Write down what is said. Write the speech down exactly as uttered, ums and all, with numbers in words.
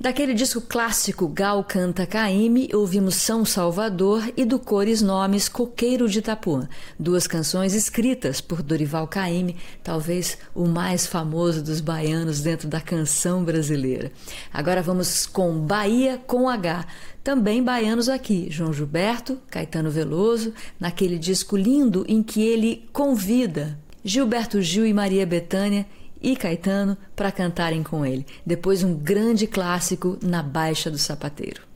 Daquele disco clássico Gal Canta Caymmi, ouvimos São Salvador e do Cores Nomes Coqueiro de Itapuã, duas canções escritas por Dorival Caymmi, talvez o mais famoso dos baianos dentro da canção brasileira. Agora vamos com Bahia com H, também baianos aqui, João Gilberto, Caetano Veloso, naquele disco lindo em que ele convida Gilberto Gil e Maria Bethânia e Caetano para cantarem com ele. Depois um grande clássico, Na Baixa do Sapateiro.